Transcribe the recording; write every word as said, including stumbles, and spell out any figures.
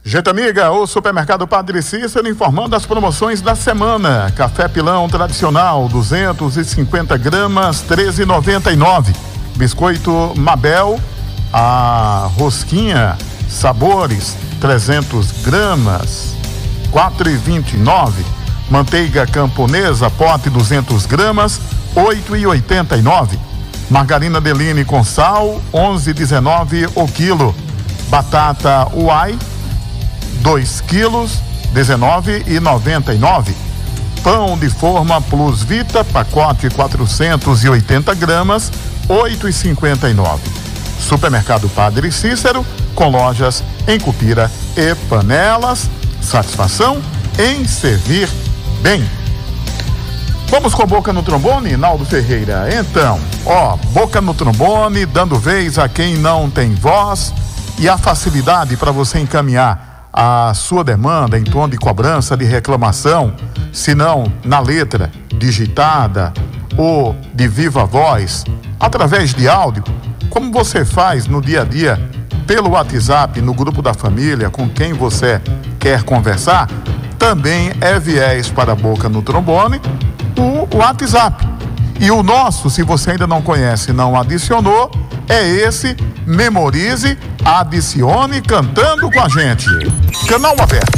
Gente amiga, o Supermercado Padre Cícero informando as promoções da semana. Café pilão tradicional, duzentos e cinquenta gramas, treze e noventa e nove. Biscoito Mabel, a rosquinha Sabores, trezentos gramas, quatro e vinte e nove. Manteiga camponesa, pote duzentos gramas, oito e oitenta e nove. Margarina Deline com sal, onze e dezenove o quilo. Batata Uai, dois quilos, dezenove e noventa e nove. Pão de forma Plus Vita, pacote quatrocentos e oitenta gramas, oito e cinquenta e nove. Supermercado Padre Cícero, com lojas em Cupira e Panelas. Satisfação em servir bem. Vamos com boca no trombone, Naldo Ferreira. Então, ó, boca no trombone, dando vez a quem não tem voz e a facilidade para você encaminhar a sua demanda em tom de cobrança, de reclamação, se não na letra digitada ou de viva voz, através de áudio, como você faz no dia a dia, pelo WhatsApp, no grupo da família, com quem você quer conversar, também é viés para a boca no trombone, o WhatsApp. E o nosso, se você ainda não conhece, não adicionou, é esse, memorize, adicione cantando com a gente. Canal aberto.